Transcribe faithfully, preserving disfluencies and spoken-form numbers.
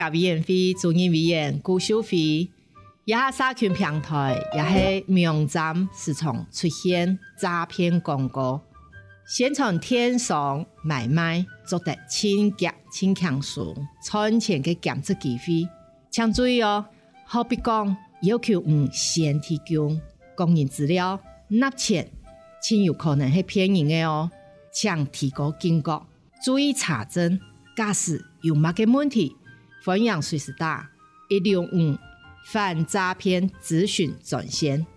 甲委員會主任委員顧秀輝，以下社群平台也是網站時常出現詐騙廣告，宣傳電商買賣做得千夾千強數，賺錢嘅減值機會，請注意哦。好比講要求唔先提供個人資料，納錢，請有可能係騙人嘅哦，請提高警覺，注意查證。假使有乜嘅問題，歡迎隨時打一六五反詐騙諮詢專線。